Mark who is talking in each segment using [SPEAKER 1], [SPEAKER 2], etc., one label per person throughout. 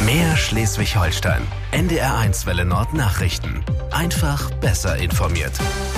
[SPEAKER 1] Mehr Schleswig-Holstein. NDR1 Welle Nord Nachrichten. Einfach besser informiert.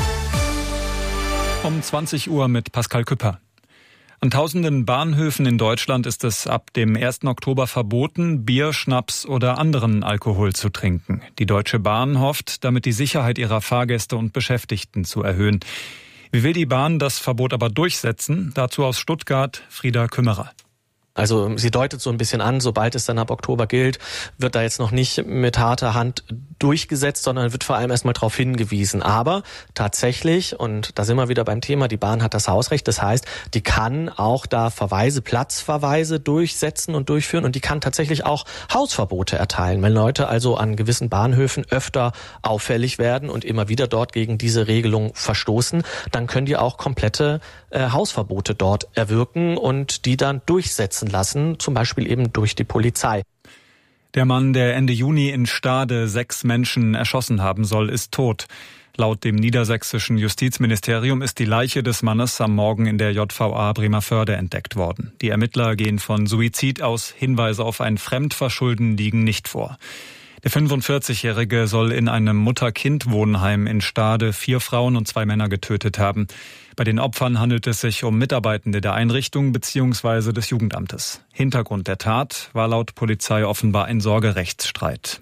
[SPEAKER 2] Um 20 Uhr mit Pascal Küpper. An tausenden Bahnhöfen in Deutschland ist es ab dem 1. Oktober verboten, Bier, Schnaps oder anderen Alkohol zu trinken. Die Deutsche Bahn hofft, damit die Sicherheit ihrer Fahrgäste und Beschäftigten zu erhöhen. Wie will die Bahn das Verbot aber durchsetzen? Dazu aus Stuttgart Frieda Kümmerer.
[SPEAKER 3] Also sie deutet so ein bisschen an, sobald es dann ab Oktober gilt, wird da jetzt noch nicht mit harter Hand durchgesetzt, sondern wird vor allem erstmal darauf hingewiesen. Aber tatsächlich, und da sind wir wieder beim Thema, die Bahn hat das Hausrecht, das heißt, die kann auch da Platzverweise durchsetzen und durchführen und die kann tatsächlich auch Hausverbote erteilen. Wenn Leute also an gewissen Bahnhöfen öfter auffällig werden und immer wieder dort gegen diese Regelung verstoßen, dann können die auch komplette Hausverbote dort erwirken und die dann durchsetzen lassen, zum Beispiel eben durch die Polizei.
[SPEAKER 2] Der Mann, der Ende Juni in Stade 6 Menschen erschossen haben soll, ist tot. Laut dem niedersächsischen Justizministerium ist die Leiche des Mannes am Morgen in der JVA Bremervörde entdeckt worden. Die Ermittler gehen von Suizid aus, Hinweise auf ein Fremdverschulden liegen nicht vor. Der 45-Jährige soll in einem Mutter-Kind-Wohnheim in Stade 4 Frauen und 2 Männer getötet haben. Bei den Opfern handelt es sich um Mitarbeitende der Einrichtung bzw. des Jugendamtes. Hintergrund der Tat war laut Polizei offenbar ein Sorgerechtsstreit.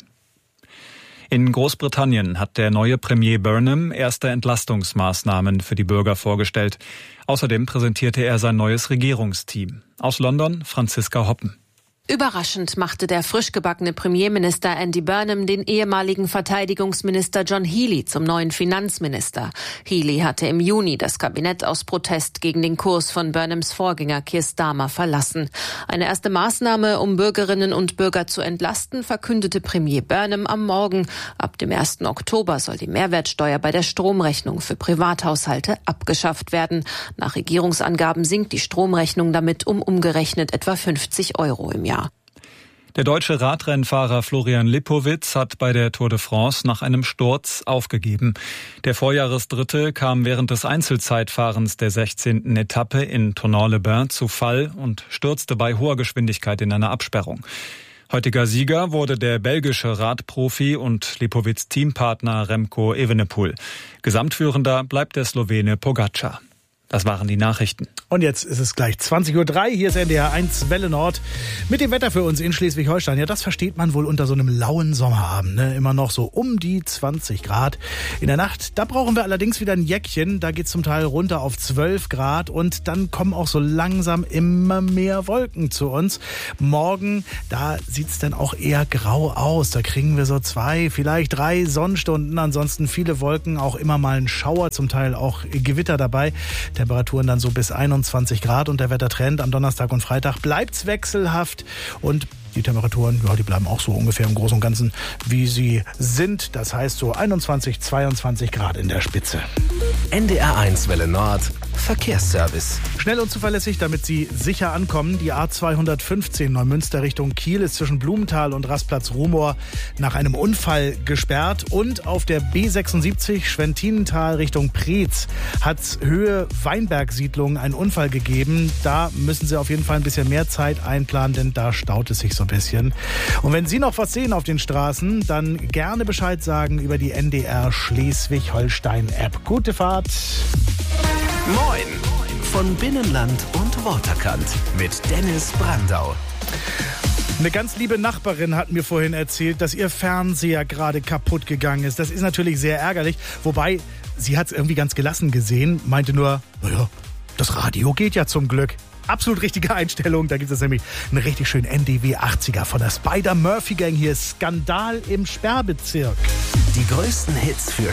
[SPEAKER 2] In Großbritannien hat der neue Premier Burnham erste Entlastungsmaßnahmen für die Bürger vorgestellt. Außerdem präsentierte er sein neues Regierungsteam. Aus London Franziska Hoppen.
[SPEAKER 4] Überraschend machte der frisch gebackene Premierminister Andy Burnham den ehemaligen Verteidigungsminister John Healey zum neuen Finanzminister. Healey hatte im Juni das Kabinett aus Protest gegen den Kurs von Burnhams Vorgänger Keir Starmer verlassen. Eine erste Maßnahme, um Bürgerinnen und Bürger zu entlasten, verkündete Premier Burnham am Morgen. Ab dem 1. Oktober soll die Mehrwertsteuer bei der Stromrechnung für Privathaushalte abgeschafft werden. Nach Regierungsangaben sinkt die Stromrechnung damit um umgerechnet etwa 50 € im Jahr.
[SPEAKER 2] Der deutsche Radrennfahrer Florian Lipowitz hat bei der Tour de France nach einem Sturz aufgegeben. Der Vorjahresdritte kam während des Einzelzeitfahrens der 16. Etappe in Tournant-les-Bains zu Fall und stürzte bei hoher Geschwindigkeit in eine Absperrung. Heutiger Sieger wurde der belgische Radprofi und Lipowitz Teampartner Remco Evenepoel. Gesamtführender bleibt der Slowene Pogačar. Das waren die Nachrichten.
[SPEAKER 5] Und jetzt ist es gleich 20.03 Uhr. Hier ist NDR1 Welle Nord mit dem Wetter für uns in Schleswig-Holstein. Ja, das versteht man wohl unter so einem lauen Sommerabend. Ne? Immer noch so um die 20 Grad. In der Nacht, da brauchen wir allerdings wieder ein Jäckchen. Da geht es zum Teil runter auf 12 Grad. Und dann kommen auch so langsam immer mehr Wolken zu uns. Morgen, da sieht es dann auch eher grau aus. Da kriegen wir so 2, vielleicht 3 Sonnenstunden. Ansonsten viele Wolken, auch immer mal ein Schauer, zum Teil auch Gewitter dabei. Temperaturen dann so bis 21 Grad und der Wettertrend am Donnerstag und Freitag bleibt's wechselhaft und die Temperaturen, ja, die bleiben auch so ungefähr im Großen und Ganzen, wie sie sind. Das heißt so 21, 22 Grad in der Spitze.
[SPEAKER 1] NDR1 Welle Nord Verkehrsservice.
[SPEAKER 5] Schnell und zuverlässig, damit Sie sicher ankommen. Die A215 Neumünster Richtung Kiel ist zwischen Blumenthal und Rastplatz-Rumohr nach einem Unfall gesperrt. Und auf der B76 Schwentinental Richtung Preetz hat es Höhe Weinberg-Siedlung einen Unfall gegeben. Da müssen Sie auf jeden Fall ein bisschen mehr Zeit einplanen, denn da staut es sich so ein bisschen. Und wenn Sie noch was sehen auf den Straßen, dann gerne Bescheid sagen über die NDR Schleswig-Holstein-App. Gute Fahrt!
[SPEAKER 1] Moin von Binnenland und Waterkant mit Dennis Brandau.
[SPEAKER 5] Eine ganz liebe Nachbarin hat mir vorhin erzählt, dass ihr Fernseher gerade kaputt gegangen ist. Das ist natürlich sehr ärgerlich, wobei sie hat es irgendwie ganz gelassen gesehen, meinte nur, naja, das Radio geht ja zum Glück. Absolut richtige Einstellung, da gibt es nämlich einen richtig schönen NDW 80er von der Spider-Murphy Gang. Hier ist Skandal im Sperrbezirk.
[SPEAKER 1] Die größten Hits für